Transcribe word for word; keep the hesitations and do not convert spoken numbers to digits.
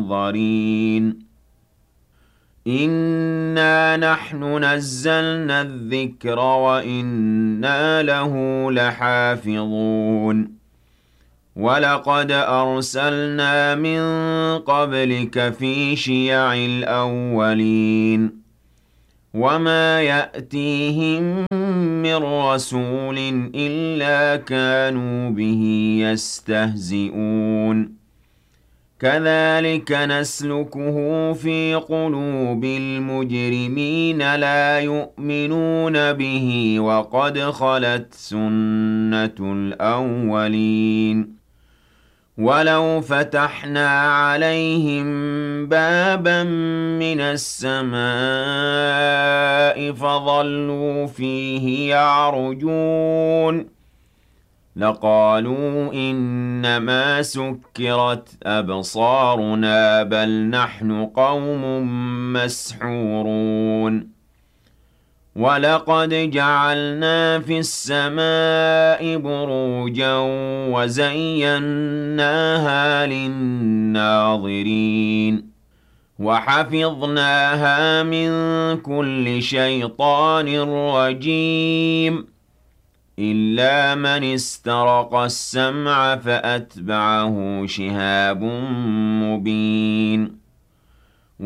مُنظَرِينَ إِنَّا نَحْنُ نَزَّلْنَا الذِّكْرَ وَإِنَّا لَهُ لَحَافِظُونَ وَلَقَدْ أَرْسَلْنَا مِن قَبْلِكَ فِي شِيَعِ الْأَوَّلِينَ وَمَا يَأْتِيهِم مِّن رَّسُولٍ إِلَّا كَانُوا بِهِ يَسْتَهْزِئُونَ كَذَلِكَ نَسْلُكُهُ فِي قُلُوبِ الْمُجْرِمِينَ لَا يُؤْمِنُونَ بِهِ وَقَدْ خَلَتْ سُنَّةُ الْأَوَّلِينَ وَلَوْ فَتَحْنَا عَلَيْهِم بَابًا مِّنَ السَّمَاءِ فَظَلُّوا فِيهِ يَعْرُجُونَ لَقَالُوا إِنَّمَا سُكِّرَتْ أَبْصَارُنَا بَلْ نَحْنُ قَوْمٌ مَّسْحُورُونَ وَلَقَدْ جَعَلْنَا فِي السَّمَاءِ بُرُوجًا وَزَيَّنَّاهَا لِلنَّاظِرِينَ وَحَفِظْنَاهَا مِن كُلِّ شَيْطَانٍ رَّجِيمٍ إِلَّا مَنِ اسْتَرَقَ السَّمْعَ فَأَتْبَعَهُ شِهَابٌ مُّبِينٌ